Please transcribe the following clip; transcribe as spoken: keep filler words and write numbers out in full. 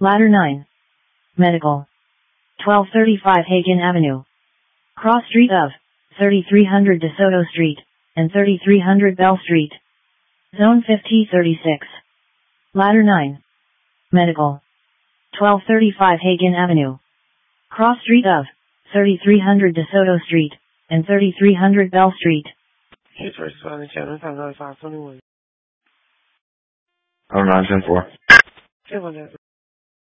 Ladder nine. Medical. twelve thirty-five Hagen Avenue. Cross street of thirty-three hundred DeSoto Street and thirty-three hundred Bell Street. Zone fifty thirty-six. Ladder nine. Medical. twelve thirty-five Hagen Avenue. Cross street of thirty-three hundred DeSoto Street and thirty-three hundred Bell Street. Oh, nine ten four.